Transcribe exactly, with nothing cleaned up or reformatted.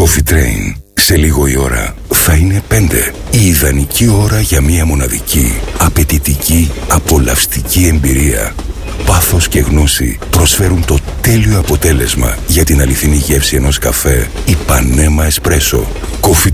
Coffee Train. Σε λίγο η ώρα θα είναι πέντε. Η ιδανική ώρα για μια μοναδική, απαιτητική, απολαυστική εμπειρία. Πάθος και γνώση προσφέρουν το τέλειο αποτέλεσμα για την αληθινή γεύση ενός καφέ Ipanema Espresso. Coffee